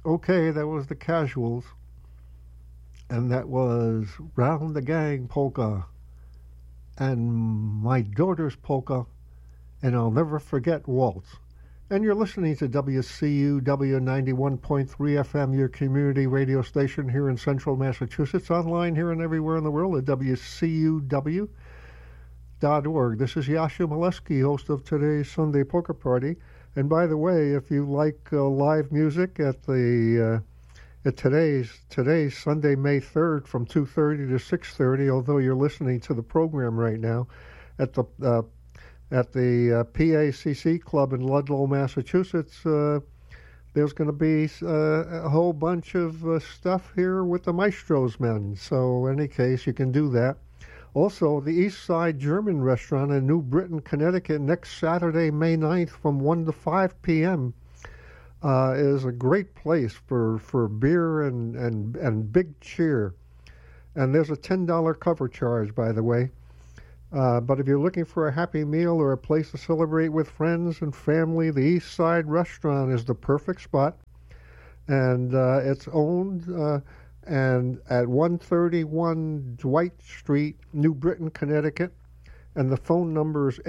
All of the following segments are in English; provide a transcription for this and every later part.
Okay, that was the Casuals, and that was Round the Gang Polka, and My Daughter's Polka, and I'll Never Forget Waltz. And you're listening to WCUW 91.3 FM, your community radio station here in central Massachusetts, online here and everywhere in the world at WCUW.org. This is Yasha Molesky, host of today's Sunday Poker Party. And by the way, if you like live music at today's Sunday, May 3rd, from 2:30 to 6:30, although you're listening to the program right now, at the PACC Club in Ludlow, Massachusetts, there's going to be a whole bunch of stuff here with the Maestro's Men. So in any case, you can do that. Also, the East Side German Restaurant in New Britain, Connecticut, next Saturday, May 9th, from 1 to 5 p.m., is a great place for beer and big cheer. And there's a $10 cover charge, by the way. But if you're looking for a happy meal or a place to celebrate with friends and family, the East Side Restaurant is the perfect spot. And it's owned and at 131 Dwight Street, New Britain, Connecticut. And the phone number is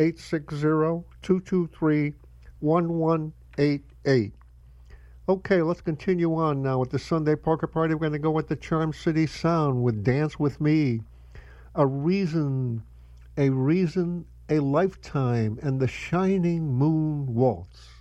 860-223-1188. Okay, let's continue on now with the Sunday Poker Party. We're going to go with the Charm City Sound with Dance With Me, A Reason, a Lifetime, and the Shining Moon Waltz.